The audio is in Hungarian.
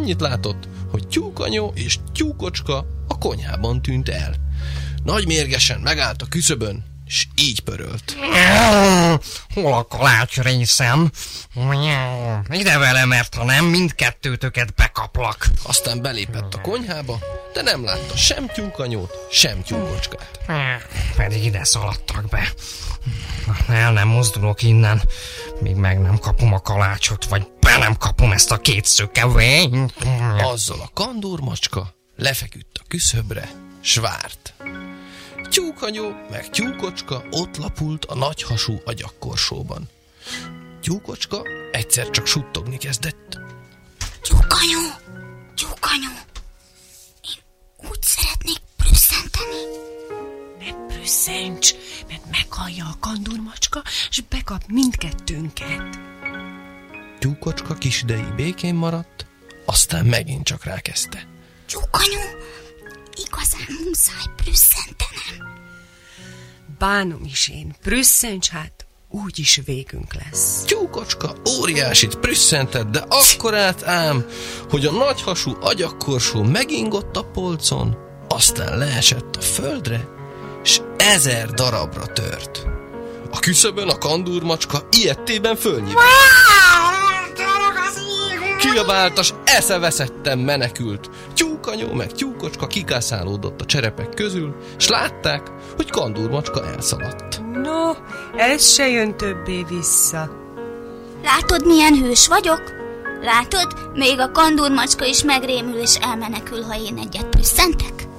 annyit látott, hogy tyúkanyó és tyúkocska a konyhában tűnt el. Nagy mérgesen megállt a küszöbön, és így pörölt. Hol a kalács részem? Ide vele, mert ha nem, mindkettőtöket bekaplak. Aztán belépett a konyhába, de nem látta sem tyúkanyót, sem tyúkocskát. Pedig ide szaladtak be. El nem mozdulok innen, míg meg nem kapom a kalácsot, vagy be nem kapom ezt a két szökevényt. Azzal a kandúrmacska lefeküdt a küszöbre, s várt. Tyúkanyó meg tyúkocska ott lapult a nagyhasú agyagkorsóban. Tyúkocska egyszer csak suttogni kezdett. Tyúkanyó, én úgy szeretnék prüsszenteni. Ne prüsszents, mert meghallja a kandúrmacska, és bekap mindkettőnket. Tyúkocska kis ideig békén maradt, aztán megint csak rákezdte. Tyúkanyó, igazán muszáj prüsszentenem. Bánom is én, prüsszents, hát úgyis végünk lesz. Tyúkocska óriásit prüsszentett, de akkorát ám, hogy a nagyhasú agyagkorsó megingott a polcon, aztán leesett a földre, s 1000 darabra tört. A küszöbön a kandúrmacska ijedtében fölnyílt. Kiabált, s eszeveszetten menekült. Tyúkanyó meg tyúkocska kikászálódott a cserepek közül, s látták, hogy kandúrmacska elszaladt. No, ez se jön többé vissza. Látod, milyen hős vagyok? Látod, még a kandúrmacska is megrémül és elmenekül, ha én egyet prüsszentek?